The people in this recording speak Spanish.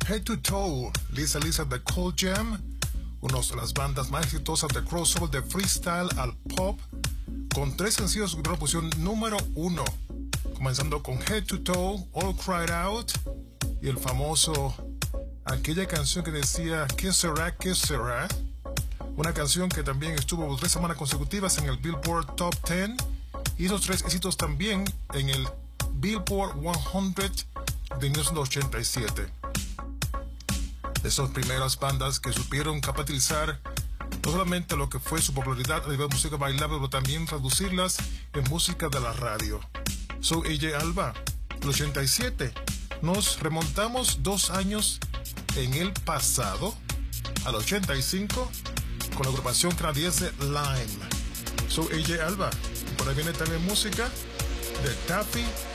Head to Toe, Lisa Lisa de Cold Jam, una de las bandas más exitosas de crossover de freestyle al pop, con 3 sencillos que ocuparon posición número 1, comenzando con Head to Toe, All Cried Out, y el famoso, aquella canción que decía ¿Qué será? ¿Qué será? Una canción que también estuvo por 3 semanas consecutivas en el Billboard Top 10, y esos 3 éxitos también en el Billboard 100 de 1987. De esas primeras bandas que supieron capitalizar no solamente lo que fue su popularidad a nivel de música bailable, pero también traducirlas en música de la radio. Soy AJ Alba, el 87. Nos remontamos 2 años en el pasado, al 85, con la agrupación canadiense Lime. Soy AJ Alba, y por ahí viene también música de Taffy